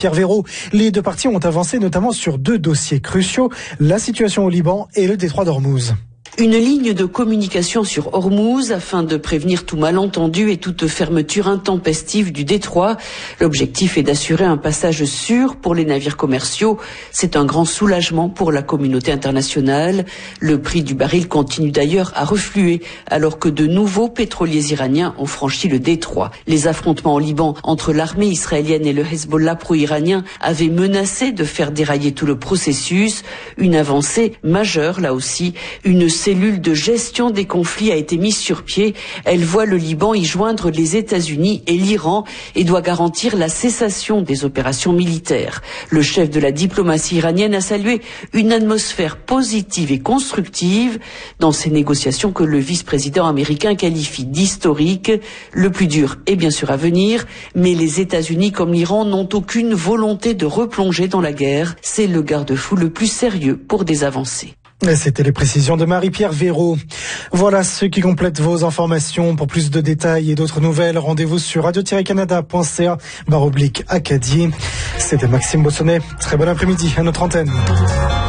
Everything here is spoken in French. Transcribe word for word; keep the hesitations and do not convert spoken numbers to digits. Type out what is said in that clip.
Pierre Véraud, les deux parties ont avancé notamment sur deux dossiers cruciaux, la situation au Liban et le détroit d'Ormuz. Une ligne de communication sur Ormuz afin de prévenir tout malentendu et toute fermeture intempestive du détroit. L'objectif est d'assurer un passage sûr pour les navires commerciaux. C'est un grand soulagement pour la communauté internationale. Le prix du baril continue d'ailleurs à refluer alors que de nouveaux pétroliers iraniens ont franchi le détroit. Les affrontements au Liban entre l'armée israélienne et le Hezbollah pro-iranien avaient menacé de faire dérailler tout le processus. Une avancée majeure là aussi. Une cellule de gestion des conflits a été mise sur pied. Elle voit le Liban y joindre les États-Unis et l'Iran et doit garantir la cessation des opérations militaires. Le chef de la diplomatie iranienne a salué une atmosphère positive et constructive dans ces négociations que le vice-président américain qualifie d'historiques. Le plus dur est bien sûr à venir, mais les États-Unis comme l'Iran n'ont aucune volonté de replonger dans la guerre. C'est le garde-fou le plus sérieux pour des avancées. C'était les précisions de Marie-Pierre Véraud. Voilà ce qui complète vos informations. Pour plus de détails et d'autres nouvelles, rendez-vous sur radio tiret canada point c a barre oblique Acadie. C'était Maxime Bossonnet. Très bon après-midi à notre antenne.